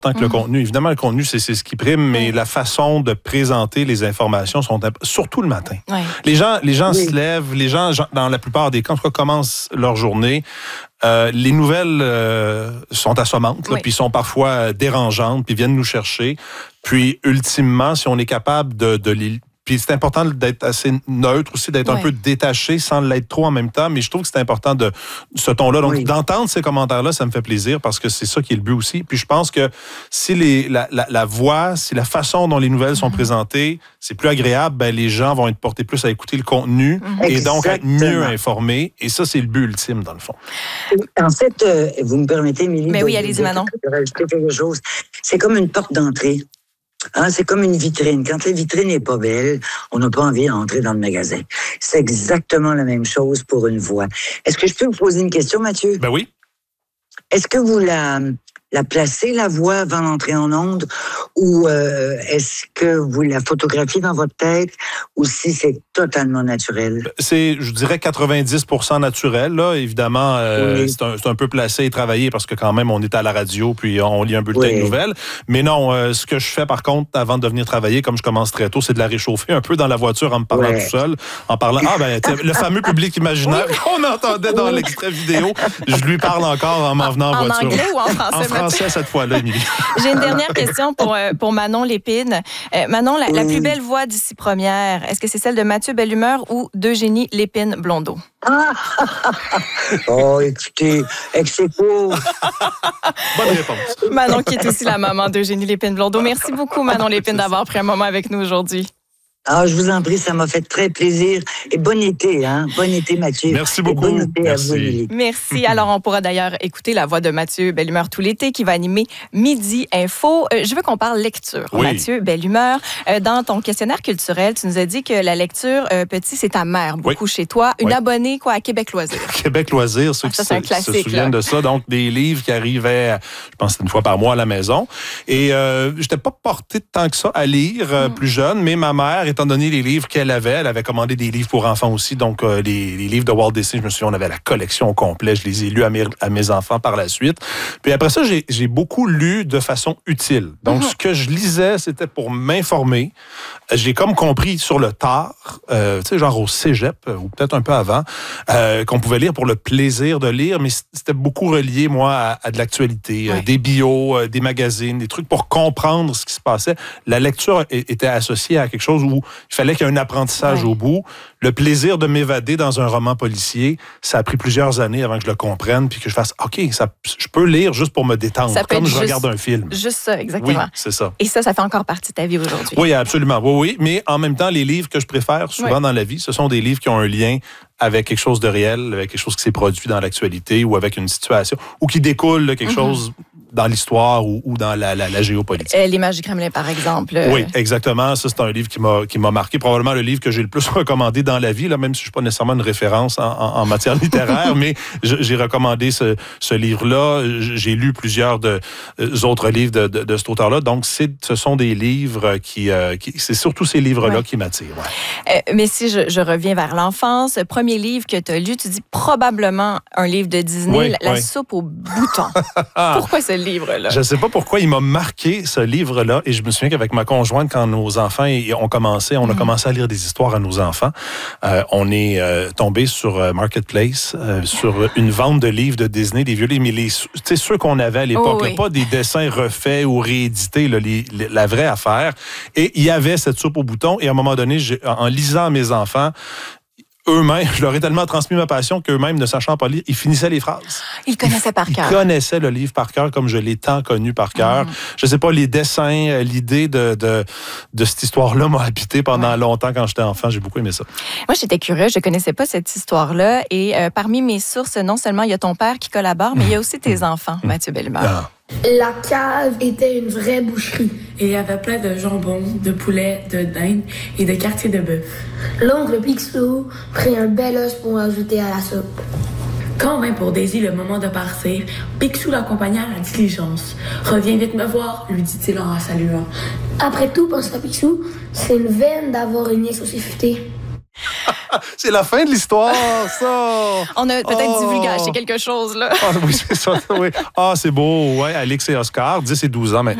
que le contenu. Évidemment, le contenu, c'est ce qui prime, mais la façon de présenter les informations surtout le matin. Ouais. Les gens se lèvent, les gens, dans la plupart des cas, en tout cas, commencent leur journée. Les nouvelles sont assommantes, là, puis sont parfois dérangeantes, puis viennent nous chercher. Puis, ultimement, si on est capable de les... Puis c'est important d'être assez neutre aussi, d'être un peu détaché sans l'être trop en même temps. Mais je trouve que c'est important de ce ton-là. Donc, d'entendre ces commentaires-là, ça me fait plaisir parce que c'est ça qui est le but aussi. Puis je pense que si la voix, si la façon dont les nouvelles sont présentées, c'est plus agréable, ben les gens vont être portés plus à écouter le contenu et donc à être mieux informés. Et ça, c'est le but ultime, dans le fond. En fait, vous me permettez, Émilie, mais oui, allez-y, Manon. De rajouter quelque chose. C'est comme une porte d'entrée. Hein, c'est comme une vitrine. Quand la vitrine n'est pas belle, on n'a pas envie d'entrer dans le magasin. C'est exactement la même chose pour une voix. Est-ce que je peux vous poser une question, Mathieu? Ben oui. Est-ce que vous la placez, la voix, avant d'entrer en onde, ou est-ce que vous la photographiez dans votre tête, ou si c'est totalement naturel? C'est, je dirais, 90% naturel. Là. Évidemment, c'est un peu placé et travaillé parce que quand même, on est à la radio, puis on lit un bulletin de nouvelles. Mais non, ce que je fais, par contre, avant de venir travailler, comme je commence très tôt, c'est de la réchauffer un peu dans la voiture en me parlant tout seul, en parlant, le fameux public imaginaire qu'on entendait dans l'extrait vidéo, je lui parle encore en m'en venant en voiture. En anglais ou en français? En français, cette fois-là, Émilie. J'ai une dernière question pour Manon Lépine. Manon, la plus belle voix d'ici première, est-ce que c'est celle de Mathieu Bellumeur ou d'Eugénie Lépine-Blondeau? Oh, écoutez, ex-aequo. Bonne réponse. Manon, qui est aussi la maman d'Eugénie Lépine-Blondeau. Merci beaucoup, Manon Lépine, d'avoir pris un moment avec nous aujourd'hui. Ah, je vous en prie, ça m'a fait très plaisir. Et bon été, hein? Bon été, Mathieu. Merci beaucoup. Et bon été à vous, Émilie. Merci. Alors, on pourra d'ailleurs écouter la voix de Mathieu Bellumeur tout l'été qui va animer Midi Info. Je veux qu'on parle lecture. Oui. Mathieu Bellumeur, dans ton questionnaire culturel, tu nous as dit que la lecture, petit, c'est ta mère, beaucoup chez toi. Une abonnée, à Québec Loisirs. Québec Loisirs, ceux qui se souviennent de ça. Donc, des livres qui arrivaient, je pense, une fois par mois à la maison. Et je n'étais pas porté tant que ça à lire plus jeune, mais ma mère, étant donné les livres qu'elle avait commandé des livres pour enfants aussi. Donc, les livres de Walt Disney, je me souviens, on avait la collection au complet. Je les ai lus à mes enfants par la suite. Puis après ça, j'ai beaucoup lu de façon utile. Donc, ce que je lisais, c'était pour m'informer. J'ai comme compris sur le tard, tu sais, genre au cégep, ou peut-être un peu avant, qu'on pouvait lire pour le plaisir de lire, mais c'était beaucoup relié, moi, à de l'actualité, des bios, des magazines, des trucs pour comprendre ce qui se passait. La lecture était associée à quelque chose où il fallait qu'il y ait un apprentissage au bout. Le plaisir de m'évader dans un roman policier, ça a pris plusieurs années avant que je le comprenne, puis que je fasse, OK, je peux lire juste pour me détendre, comme je regarde un film. Juste ça, exactement. Oui, c'est ça. Et ça fait encore partie de ta vie aujourd'hui. Oui, absolument. Oui. Mais en même temps, les livres que je préfère souvent dans la vie, ce sont des livres qui ont un lien avec quelque chose de réel, avec quelque chose qui s'est produit dans l'actualité ou avec une situation, ou qui découle de quelque chose dans l'histoire ou dans la géopolitique. L'image du Kremlin, par exemple. Oui, exactement. Ça, c'est un livre qui m'a marqué. Probablement le livre que j'ai le plus recommandé dans la vie, là, même si je ne suis pas nécessairement une référence en matière littéraire, mais j'ai recommandé ce livre-là. J'ai lu plusieurs autres livres de cet auteur-là. Donc, ce sont des livres c'est surtout ces livres-là qui m'attirent. Ouais. Mais si je reviens vers l'enfance, premier livre que tu as lu, tu dis probablement un livre de Disney, La soupe aux boutons. Pourquoi ce livre-là? Je ne sais pas pourquoi il m'a marqué, ce livre-là. Et je me souviens qu'avec ma conjointe, quand nos enfants on a commencé à lire des histoires à nos enfants, on est tombé sur Marketplace, sur une vente de livres de Disney, des vieux livres, mais ceux qu'on avait à l'époque, là, pas des dessins refaits ou réédités, là, la vraie affaire. Et il y avait cette soupe aux boutons. Et à un moment donné, en lisant à mes enfants, eux-mêmes, je leur ai tellement transmis ma passion qu'eux-mêmes, ne sachant pas lire, ils finissaient les phrases. Ils connaissaient par cœur. Ils connaissaient le livre par cœur comme je l'ai tant connu par cœur. Je sais pas, les dessins, l'idée de cette histoire-là m'a habité pendant longtemps quand j'étais enfant. J'ai beaucoup aimé ça. Moi, j'étais curieuse. Je connaissais pas cette histoire-là. Et parmi mes sources, non seulement il y a ton père qui collabore, mais il y a aussi tes enfants, Mathieu Bellumeur. La cave était une vraie boucherie. Il y avait plein de jambon, de poulet, de dinde et de quartiers de bœuf. L'oncle Picsou prit un bel os pour ajouter à la soupe. Quand vint pour Daisy le moment de partir, Picsou l'accompagna à la diligence. « Reviens vite me voir », lui dit-il en la saluant. Après tout, pensa Picsou, c'est une veine d'avoir une nièce aussi futée. C'est la fin de l'histoire, ça! On a peut-être divulgagé quelque chose, là. Oui, c'est ça. Oui. C'est beau. Ouais, Alix et Oscar, 10 et 12 ans maintenant.